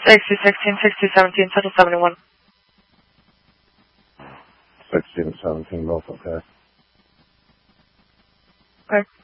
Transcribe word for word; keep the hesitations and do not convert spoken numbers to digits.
sixty, sixteen, sixty, seventeen, Central seventy-one. sixteen, seventeen, both okay. Okay.